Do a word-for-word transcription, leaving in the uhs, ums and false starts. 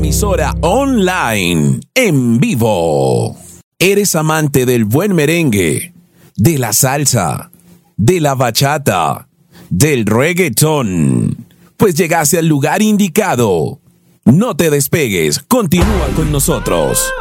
emisora online, en vivo. ¿Eres amante del buen merengue, de la salsa, de la bachata, del reggaetón? Pues llegaste al lugar indicado. No te despegues, continúa con nosotros.